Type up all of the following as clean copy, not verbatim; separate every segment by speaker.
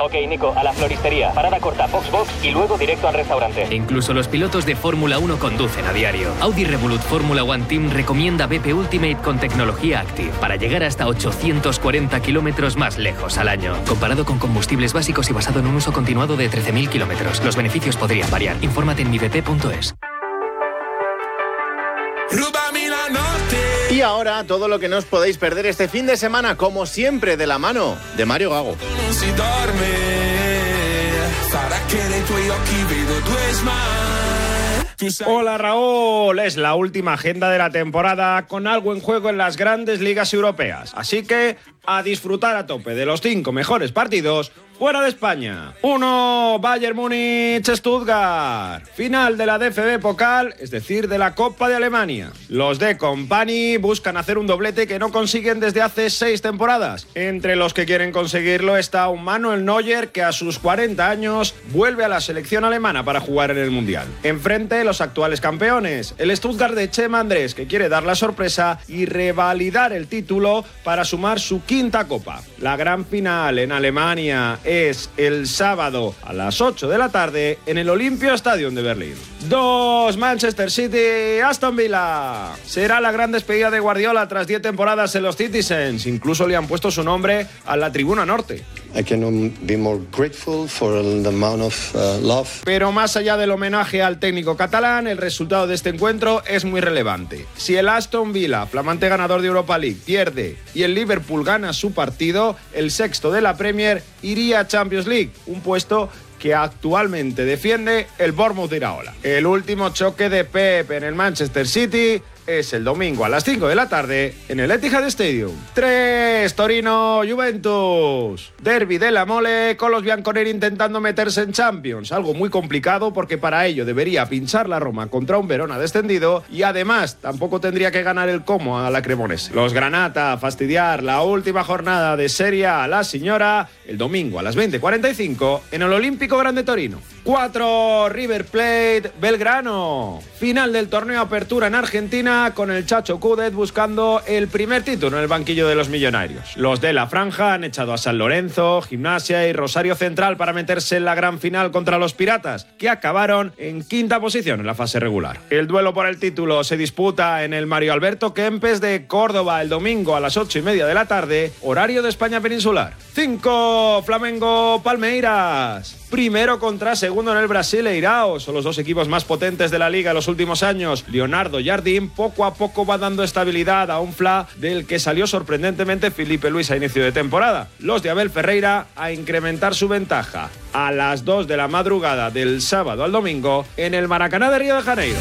Speaker 1: Ok, Nico, a la floristería. Parada corta, box y luego directo al restaurante.
Speaker 2: Incluso los pilotos de Fórmula 1 conducen a diario. Audi Revolut Fórmula One Team recomienda BP Ultimate con tecnología Active para llegar hasta 840 kilómetros más lejos al año. Comparado con combustibles básicos y basado en un uso continuado de 13.000 kilómetros. Los beneficios podrían variar. Infórmate en mibp.es.
Speaker 3: Y ahora todo lo que no os podéis perder este fin de semana, como siempre, de la mano de Mario Gago.
Speaker 4: Hola Raúl, es la última agenda de la temporada con algo en juego en las grandes ligas europeas. Así que a disfrutar a tope de los 5 mejores partidos fuera de España. 1. Bayern Múnich-Stuttgart. Final de la DFB Pokal, es decir, de la Copa de Alemania. Los de Company buscan hacer un doblete que no consiguen desde hace 6 temporadas. Entre los que quieren conseguirlo está un Manuel Neuer que a sus 40 años vuelve a la selección alemana para jugar en el Mundial. Enfrente los actuales campeones, el Stuttgart de Chema Andrés, que quiere dar la sorpresa y revalidar el título para sumar su 5ª Copa. La gran final en Alemania es el sábado a las 8 de la tarde en el Olympiastadion de Berlín. 2. Manchester City, Aston Villa. Será la gran despedida de Guardiola tras 10 temporadas en los Citizens. Incluso le han puesto su nombre a la tribuna norte.
Speaker 5: I cannot be more grateful for the amount of love.
Speaker 4: Pero más allá del homenaje al técnico catalán, el resultado de este encuentro es muy relevante. Si el Aston Villa, flamante ganador de Europa League, pierde y el Liverpool gana su partido, el 6º de la Premier iría a Champions League, un puesto que actualmente defiende el Bournemouth de Iraola. El último choque de Pep en el Manchester City es el domingo a las 5 de la tarde en el Etihad Stadium. 3. Torino-Juventus. Derbi de la Mole con los bianconeri intentando meterse en Champions. Algo muy complicado porque para ello debería pinchar la Roma contra un Verona descendido y además tampoco tendría que ganar el Como a la Cremonese. Los Granata a fastidiar la última jornada de Serie A la Signora el domingo a las 20:45 en el Olímpico Grande Torino. 4. River Plate Belgrano. Final del torneo Apertura en Argentina con el Chacho Coudet buscando el primer título en el banquillo de los millonarios. Los de la Franja han echado a San Lorenzo, Gimnasia y Rosario Central para meterse en la gran final contra los Piratas, que acabaron en 5ª posición en la fase regular. El duelo por el título se disputa en el Mario Alberto Kempes de Córdoba el domingo a las 8:30 de la tarde, horario de España peninsular. 5. Flamengo Palmeiras. Primero contra segundo en el Brasileirao. Son los 2 equipos más potentes de la liga en los últimos años. Leonardo Jardim poco a poco va dando estabilidad a un Fla del que salió sorprendentemente Felipe Luis a inicio de temporada. Los de Abel Ferreira a incrementar su ventaja. A las 2 de la madrugada del sábado al domingo en el Maracaná de Río de Janeiro.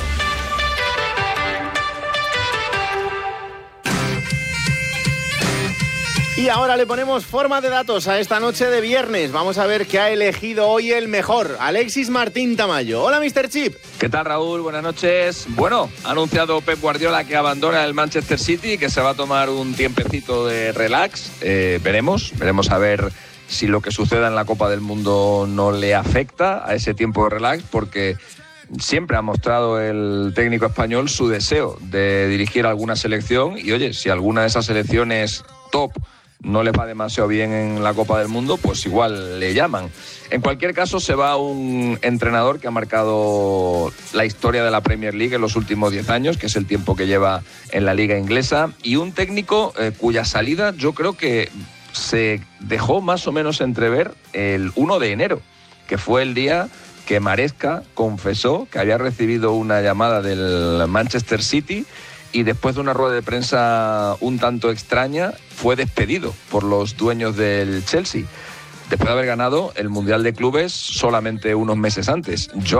Speaker 3: Y ahora le ponemos forma de datos a esta noche de viernes. Vamos a ver qué ha elegido hoy el mejor, Alexis Martín Tamayo. Hola, Mr. Chip.
Speaker 6: ¿Qué tal, Raúl? Buenas noches. Bueno, ha anunciado Pep Guardiola que abandona el Manchester City y que se va a tomar un tiempecito de relax. Veremos a ver si lo que suceda en la Copa del Mundo no le afecta a ese tiempo de relax, porque siempre ha mostrado el técnico español su deseo de dirigir alguna selección y, oye, si alguna de esas selecciones top no les va demasiado bien en la Copa del Mundo, pues igual le llaman. En cualquier caso, se va un entrenador que ha marcado la historia de la Premier League en los últimos 10 años, que es el tiempo que lleva en la liga inglesa, y un técnico cuya salida yo creo que se dejó más o menos entrever el 1 de enero, que fue el día que Maresca confesó que había recibido una llamada del Manchester City y después de una rueda de prensa un tanto extraña fue despedido por los dueños del Chelsea, después de haber ganado el Mundial de Clubes solamente unos meses antes.